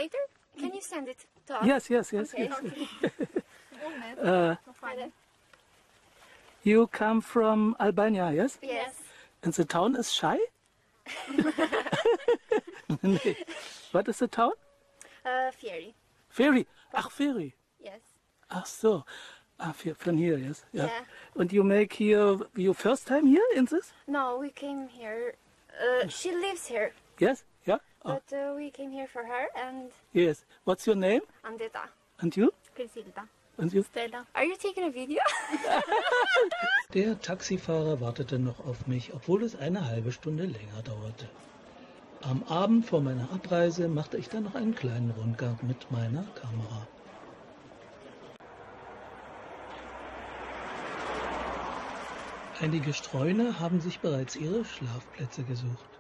later? Can you send it to us? Yes, yes, yes, Okay. yes. You come from Albania, yes? Yes. And the town is Shy? Nee. What is the town? Fieri. Ferry. Ach, Ferry. Yes. Ach so. Ah, from here, yes. Yeah. Yeah. And you make here your first time here in this? No, we came here. She lives here, Yes? Yeah? Oh, but we came here for her and yes. What's your name? Andeta. And you? Griselda. And you? Stella. Are you taking a video? Der Taxifahrer wartete noch auf mich, obwohl es eine halbe Stunde länger dauerte. Am Abend vor meiner Abreise machte ich dann noch einen kleinen Rundgang mit meiner Kamera. Einige Streuner haben sich bereits ihre Schlafplätze gesucht.